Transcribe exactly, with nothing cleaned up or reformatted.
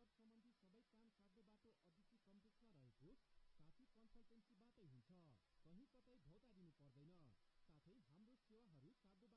कर सम्बन्धी सबै काम साध्य बाटो अदिति कम्प्लेक्समा रहेको साथी कन्सल्टेन्सीबाटै हुन्छ। कहीँ कतै भौतारिनु पर्दैन। साथै हाम्रो सेवाहरू साध्य